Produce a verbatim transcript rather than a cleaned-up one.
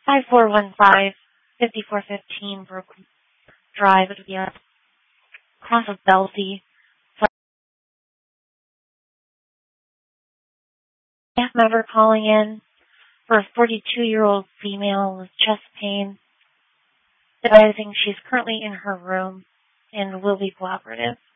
five four one five, five four one five Brook Drive. It would be across of Belsey. Staff member calling in for a forty-two-year-old female with chest pain, advising she's currently in her room and will be cooperative.